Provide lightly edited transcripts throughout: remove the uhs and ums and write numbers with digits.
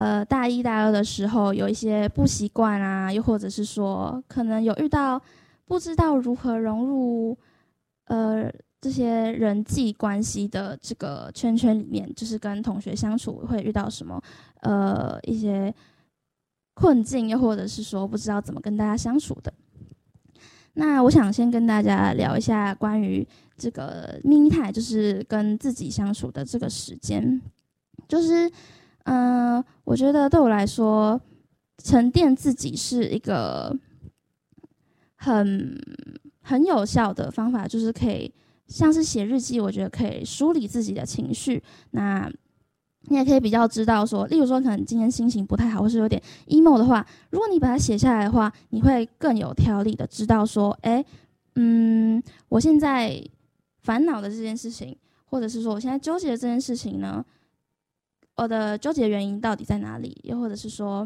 大一大二的时候有一些不习惯啊，又或者是说可能有遇到不知道如何融入这些人际关系的这个圈圈里面，就是跟同学相处会遇到什么一些困境，又或者是说不知道怎么跟大家相处的。那我想先跟大家聊一下关于这个 me time，就是跟自己相处的这个时间。就是我觉得对我来说，沉淀自己是一个很有效的方法，就是可以像是写日记，我觉得可以梳理自己的情绪。那你也可以比较知道说，例如说可能今天心情不太好，或是有点 emo 的话，如果你把它写下来的话，你会更有条理的知道说，我现在烦恼的这件事情，或者是说我现在纠结的这件事情呢，我的纠结原因到底在哪里？又或者是说，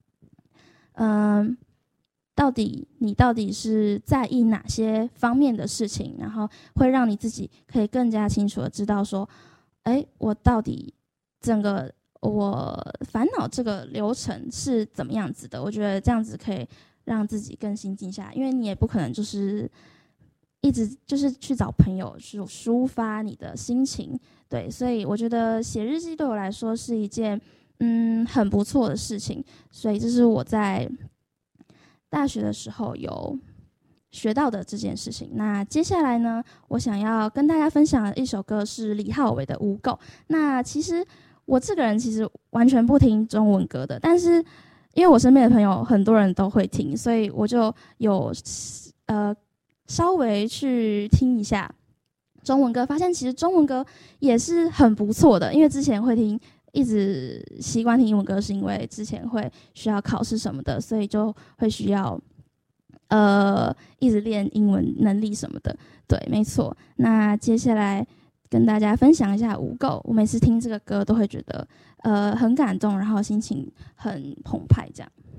你到底是在意哪些方面的事情，然后会让你自己可以更加清楚的知道说，我到底我烦恼这个流程是怎么样子的？我觉得这样子可以让自己更心静下来，因为你也不可能就是一直就是去找朋友去抒发你的心情，对，所以我觉得写日记对我来说是一件很不错的事情，所以这是我在大学的时候有学到的这件事情。那接下来呢，我想要跟大家分享的一首歌是李浩伟的《污垢》。那其实我这个人其实完全不听中文歌的，但是因为我身边的朋友很多人都会听，所以我就有稍微去听一下中文歌，发现其实中文歌也是很不错的。因为之前会听，一直习惯听英文歌，是因为之前会需要考试什么的，所以就会需要一直练英文能力什么的。对，没错。那接下来跟大家分享一下《污垢》。我每次听这个歌都会觉得很感动，然后心情很澎湃，这样。